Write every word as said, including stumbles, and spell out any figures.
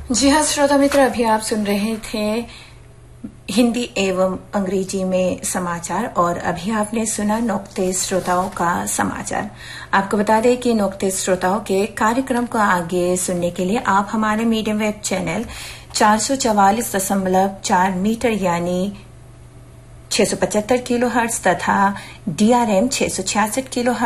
जी हाँ श्रोता मित्र, अभी आप सुन रहे थे हिंदी एवं अंग्रेजी में समाचार और अभी आपने सुना नोक्ते श्रोताओं का समाचार। आपको बता दें कि नोक्ते श्रोताओं के कार्यक्रम को आगे सुनने के लिए आप हमारे मीडियम वेब चैनल चार सौ चवालीस दशमलव चार मीटर यानी छह सौ पचहत्तर किलो हर्ट्ज तथा डीआरएम छह सौ छियासठ किलो